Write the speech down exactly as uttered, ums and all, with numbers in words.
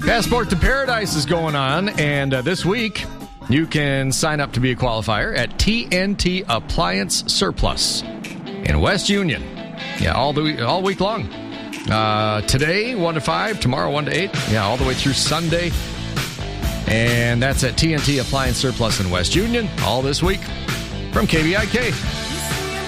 Passport to Paradise is going on, and uh, this week you can sign up to be a qualifier at T N T Appliance Surplus in West Union. Yeah, all the all week long. Uh, today, one to five. Tomorrow, one to eight. Yeah, all the way through Sunday. And that's at T N T Appliance Surplus in West Union all this week from K B I K.